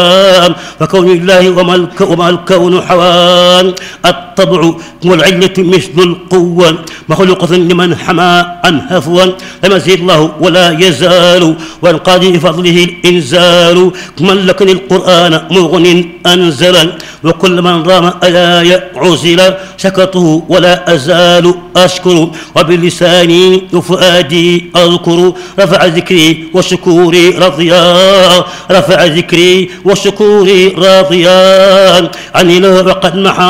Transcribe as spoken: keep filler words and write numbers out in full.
فكون الله وما الكون حوان. الطبع والعلة مثل القوة مخلوقة لمن حمى عن هفوا لم يزيد الله ولا يزال وانقاذ بفضله الإنزال. من لكن القرآن مغن أنزلا وكل من رام آية عزلا شكرته ولا أزال أشكر وبلساني وفؤادي أذكر رفع ذكري وشكوري رضيان رفع ذكري وشكوري راضيان عن الله وقد محى